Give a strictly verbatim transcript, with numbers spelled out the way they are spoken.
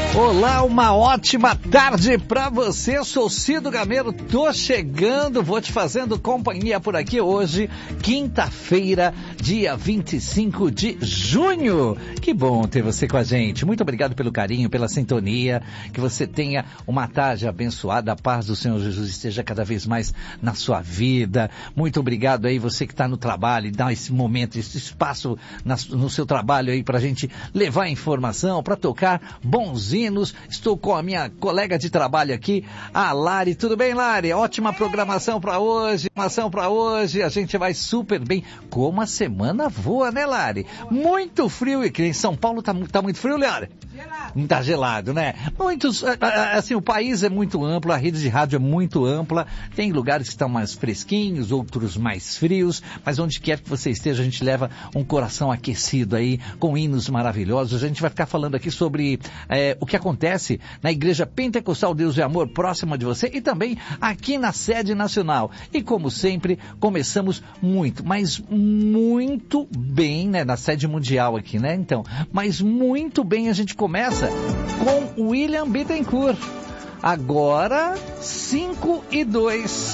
Olá, uma ótima tarde pra você. Eu sou Cido Gameiro, tô chegando, vou te fazendo companhia por aqui hoje, quinta-feira, dia vinte e cinco de junho. Que bom ter você com a gente. Muito obrigado pelo carinho, pela sintonia. Que você tenha uma tarde abençoada. A paz do Senhor Jesus esteja cada vez mais na sua vida. Muito obrigado aí você que está no trabalho e dá esse momento, esse espaço na, no seu trabalho aí pra gente levar informação, pra tocar bons hinos. Estou com a minha colega de trabalho aqui, a Lari. Tudo bem, Lari? Ótima programação para hoje, programação para hoje. A gente vai super bem. Como a semana voa, né, Lari? Muito frio. E em São Paulo tá, tá muito frio, Lari? Gelado. Tá gelado, né? Muitos, assim, o país é muito amplo, a rede de rádio é muito ampla. Tem lugares que estão mais fresquinhos, outros mais frios, mas onde quer que você esteja, a gente leva um coração aquecido aí, com hinos maravilhosos. A gente vai ficar falando aqui sobre é, o que acontece na Igreja Pentecostal Deus e Amor, próxima de você, e também aqui na sede nacional. E como sempre, começamos muito, mas muito bem, né, na sede mundial aqui, né, então, mas muito bem a gente começa com William Bittencourt. Agora, cinco e dois.